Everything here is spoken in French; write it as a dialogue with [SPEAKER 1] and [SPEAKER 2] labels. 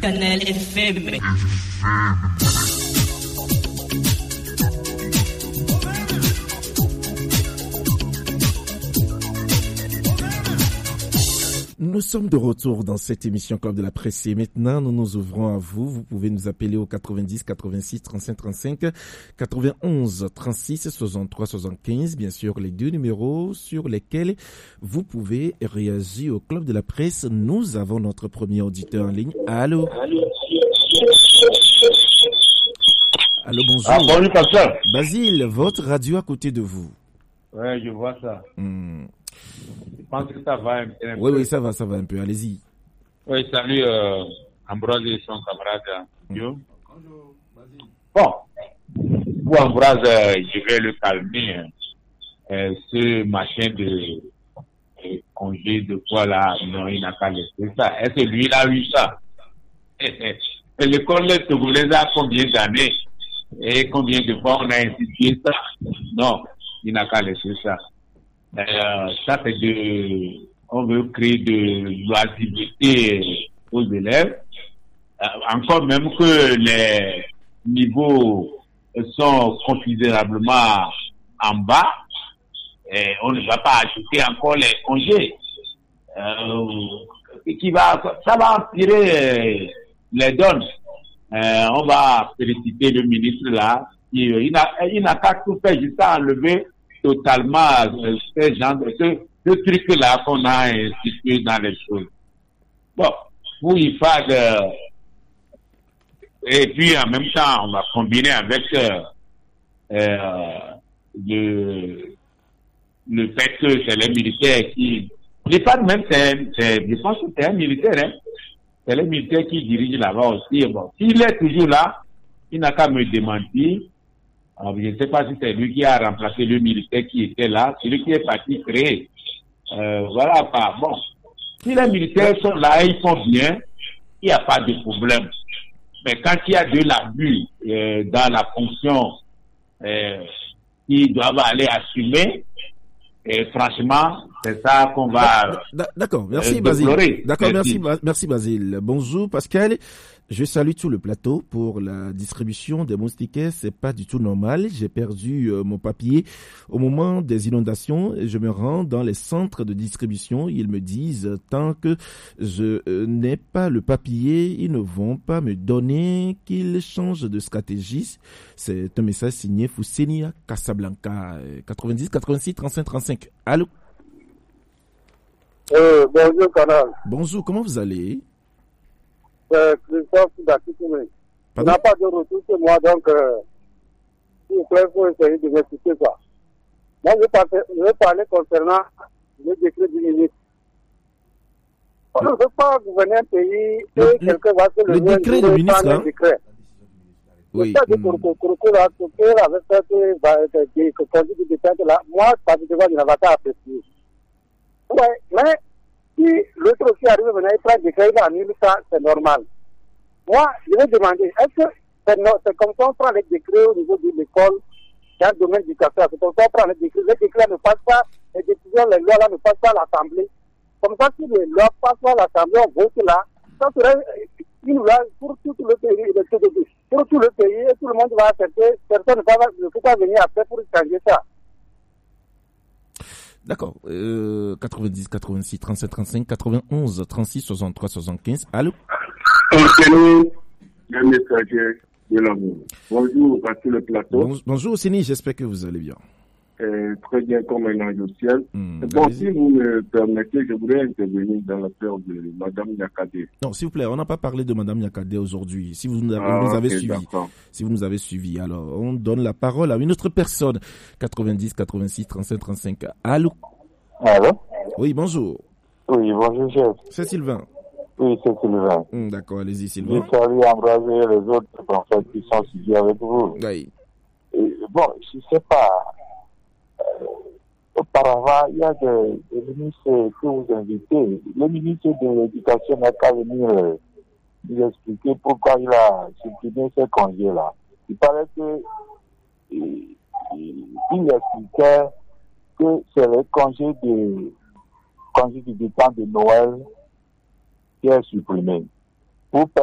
[SPEAKER 1] Canal FM.
[SPEAKER 2] Nous sommes de retour dans cette émission Club de la Presse et maintenant nous nous ouvrons à vous. Vous pouvez nous appeler au 90 86 35 35 91 36 63 75. Bien sûr, les deux numéros sur lesquels vous pouvez réagir au Club de la Presse. Nous avons notre premier auditeur en ligne. Allô? Allô, bonjour.
[SPEAKER 3] Ah, bonjour, pasteur.
[SPEAKER 2] Basile, votre radio à côté de vous.
[SPEAKER 3] Ouais, je vois ça. Je pense que ça va un peu.
[SPEAKER 2] Oui, ça va un peu. Allez-y.
[SPEAKER 3] Oui, salut Ambroise et son camarade. Bonjour, Basile. Bon, pour Ambroise, je vais le calmer. Ce machin de congé de quoi là, non, il n'a qu'à laisser ça. Est-ce que lui, il a eu ça? Et l'école togolaise a combien d'années? Et combien de fois on a institué ça? Non, il n'a qu'à laisser ça. Ça fait on veut créer de l'oisiveté aux élèves. Encore même que les niveaux sont considérablement en bas, et on ne va pas ajouter encore les congés. Ça va empirer les donnes. On va féliciter le ministre là. Il n'a qu'à tout faire, juste à enlever totalement ce truc-là qu'on a institué dans les choses. Bon, pour IFAD, et puis en même temps, on va combiner avec le fait que c'est les militaires qui... L'IFAD même, je pense que c'est un militaire, hein. C'est les militaires qui dirigent là-bas aussi. Bon, s'il est toujours là, il n'a qu'à me démentir. Alors, je ne sais pas si c'est lui qui a remplacé le militaire qui était là, celui qui est parti créer. Voilà, pas bon. Si les militaires sont là et ils font bien, il n'y a pas de problème. Mais quand il y a de l'abus dans la fonction qu'ils doivent aller assumer, et franchement, c'est ça qu'on va...
[SPEAKER 2] D'accord, merci Basile. D'accord, merci Basile. Bonjour Pascal. Je salue tout le plateau pour la distribution des moustiquaires. C'est pas du tout normal. J'ai perdu mon papier au moment des inondations. Je me rends dans les centres de distribution. Ils me disent tant que je n'ai pas le papier, ils ne vont pas me donner, qu'ils changent de stratégie. C'est un message signé Foussenia Casablanca 90 86 35 35. Allô?
[SPEAKER 4] Bonjour Canal.
[SPEAKER 2] Bonjour, comment vous allez?
[SPEAKER 4] Christophe Dakitoumé. Il n'a pas de retour sur moi, donc s'il vous plaît, il faut essayer de m'expliquer ça. Moi, je vais parler concernant le décret du ministre. On ne veut pas gouverner un pays et quelqu'un va se lever.
[SPEAKER 2] Le décret du ministre, hein?
[SPEAKER 4] Oui. C'est-à-dire pour avec cette conduite de détente là, moi, particulièrement, je n'avais pas apprécié. Ouais, mais si l'autre aussi arrive maintenant, il prend des décret, il annule ça, c'est normal. Moi, je vais demander, est-ce que c'est comme ça on prend les décrets au niveau de l'école, dans le domaine du café, c'est comme ça on prend les décrets ne passent pas, les décisions, les lois là ne passent pas à l'Assemblée. Comme ça, si les lois passent pas à l'Assemblée, on vote là, ça serait une loi pour tout le pays, pour tout le pays, et tout le monde va accepter, personne ne peut pas venir après pour changer ça.
[SPEAKER 2] D'accord. 90, 86, 37, 35, 91, 36, 63, 75. Allô?
[SPEAKER 5] Salut, le messager de l'amour. Bonjour à tout le plateau.
[SPEAKER 2] Bonjour Ossini, j'espère que vous allez bien.
[SPEAKER 5] Très bien comme un ange au ciel. Bon, si vous me permettez, je voudrais intervenir dans l'affaire de Madame Nyakadé.
[SPEAKER 2] Non, s'il vous plaît, on n'a pas parlé de Madame Nyakadé aujourd'hui. Si vous nous avez suivi. D'accord. Si vous nous avez suivi, alors on donne la parole à une autre personne. 90, 86, 35, 35. Allô?
[SPEAKER 6] Allô?
[SPEAKER 2] Oui, bonjour.
[SPEAKER 6] Oui, bonjour, chef.
[SPEAKER 2] C'est Sylvain.
[SPEAKER 6] Oui, c'est Sylvain.
[SPEAKER 2] D'accord, allez-y, Sylvain.
[SPEAKER 6] Je salue Ambroise et les autres confrères qui sont suivis avec vous.
[SPEAKER 2] Oui.
[SPEAKER 6] Bon, je ne sais pas. Auparavant, il y a des ministres que vous invitez. Le ministre de l'Éducation n'a qu'à venir nous expliquer pourquoi il a supprimé ces congés-là. Il paraît que il expliquait que c'est le congé du temps de Noël qui est supprimé pour